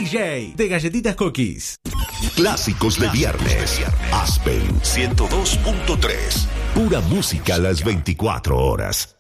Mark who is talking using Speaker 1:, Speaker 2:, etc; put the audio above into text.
Speaker 1: DJ de Galletitas Cookies.
Speaker 2: Clásicos de viernes. Aspen 102.3. Pura música a las 24 horas.